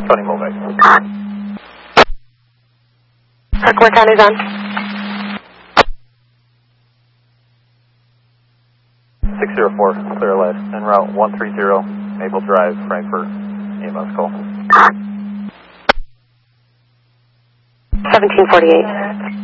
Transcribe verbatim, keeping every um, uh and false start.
Tony Mulvey. Parkway County's on. six zero four, clear lead. En route one three zero, Maple Drive, Frankfurt. E M S call. seventeen forty-eight.